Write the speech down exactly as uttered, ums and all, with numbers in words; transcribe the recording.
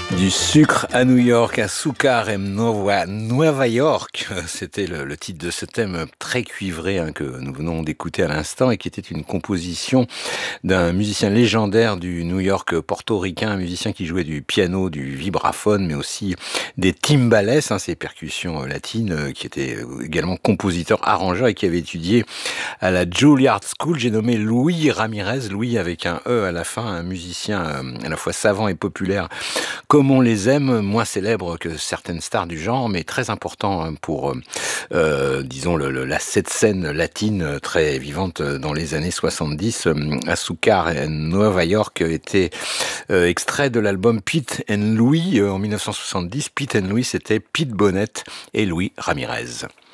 Du sucre à New York, Azúcar en Nueva, Nueva York, c'était le, le titre de ce thème très cuivré hein, que nous venons d'écouter à l'instant et qui était une composition d'un musicien légendaire du New York portoricain, un musicien qui jouait du piano, du vibraphone, mais aussi des timbales, hein, ces percussions latines, euh, qui était également compositeur, arrangeur et qui avait étudié à la Juilliard School. J'ai nommé Louis Ramirez, Louis avec un E à la fin, un musicien euh, à la fois savant et populaire comme on les aime, moins célèbre que certaines stars du genre, mais très important pour, euh, disons, le, le, la cette scène latine très vivante dans les années soixante-dix. Azúcar en Nueva York était euh, extrait de l'album Pete and Louis euh, en mille neuf cent soixante-dix. Pete and Louis, c'était Pete Bonnet et Louis Ramirez.